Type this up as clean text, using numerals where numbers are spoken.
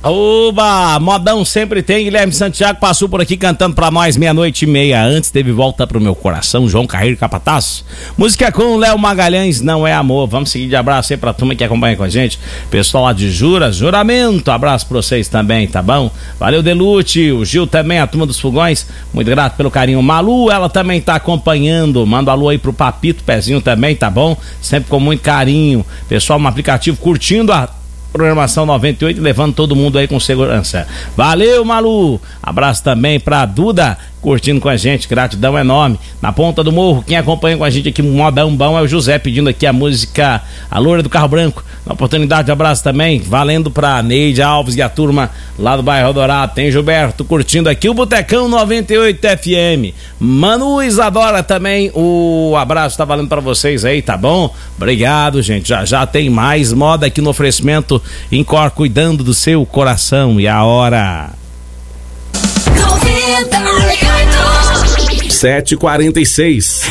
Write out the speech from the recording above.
Oba, modão sempre tem. Guilherme Santiago passou por aqui cantando pra nós 00:30. Antes teve Volta Pro Meu Coração, João Carreiro Capataz. Música com Léo Magalhães, Não É Amor. Vamos seguir de abraço aí pra turma que acompanha com a gente. Pessoal lá de Juramento, abraço pra vocês também, tá bom? Valeu, Delute, o Gil também, a turma dos fogões, muito grato pelo carinho. Malu, ela também tá acompanhando. Manda um alô aí pro Papito Pezinho também, tá bom? Sempre com muito carinho. Pessoal no aplicativo curtindo a programação 98, levando todo mundo aí com segurança. Valeu, Malu. Abraço também pra Duda, curtindo com a gente, gratidão enorme. Na ponta do morro, quem acompanha com a gente aqui, modão bom, é o José, pedindo aqui a música A Loura do Carro Branco. Na oportunidade, abraço também, valendo pra Neide Alves e a turma lá do bairro Dourado. Tem Gilberto curtindo aqui o Botecão 98 FM. Manu Isadora também, o abraço tá valendo pra vocês aí, tá bom? Obrigado, gente. Já tem mais moda aqui no oferecimento Incor, cuidando do seu coração. E a hora 7h46.